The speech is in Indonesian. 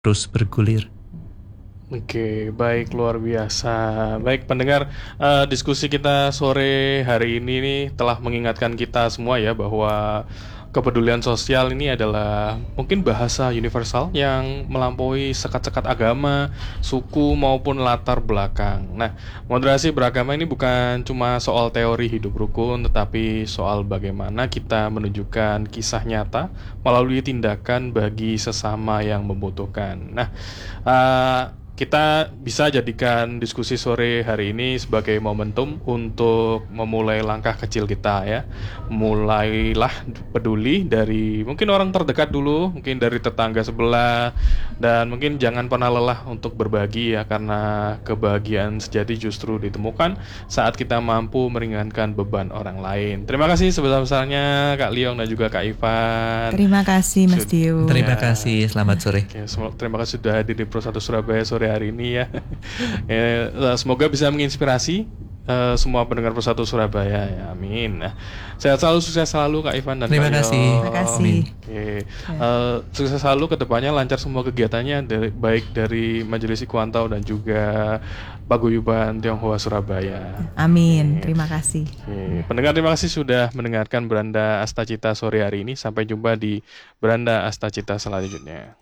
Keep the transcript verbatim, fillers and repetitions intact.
terus bergulir. Oke, baik, luar biasa. Baik pendengar, eh, diskusi kita sore hari ini nih telah mengingatkan kita semua ya bahwa kepedulian sosial ini adalah mungkin bahasa universal yang melampaui sekat-sekat agama, suku maupun latar belakang. Nah, moderasi beragama ini bukan cuma soal teori hidup rukun, tetapi soal bagaimana kita menunjukkan kisah nyata melalui tindakan bagi sesama yang membutuhkan. Nah, eh, kita bisa jadikan diskusi sore hari ini sebagai momentum untuk memulai langkah kecil kita ya. Mulailah peduli dari mungkin orang terdekat dulu, mungkin dari tetangga sebelah, dan mungkin jangan pernah lelah untuk berbagi ya, karena kebahagiaan sejati justru ditemukan saat kita mampu meringankan beban orang lain. Terima kasih sebesar-besarnya Kak Liong dan juga Kak Ivan. Terima kasih Mas Sud- Dio. Terima Ya. kasih, selamat sore. Oke, sem- terima kasih sudah hadir di Pro satu Surabaya sore hari ini ya. Eh, Semoga bisa menginspirasi eh, semua pendengar Pro satu Surabaya ya. Amin. Nah, sehat selalu, sukses selalu Kak Ivan dan Terima Kak kasih. Yo. Terima kasih. Amin. Oke, Eh, sukses selalu ke depannya, lancar semua kegiatannya dari, baik dari Majelis Ikhwantau dan juga Paguyuban Tionghoa Surabaya. Amin. Oke. Terima kasih. Oke, pendengar terima kasih sudah mendengarkan Beranda Astacita sore hari ini. Sampai jumpa di Beranda Astacita selanjutnya.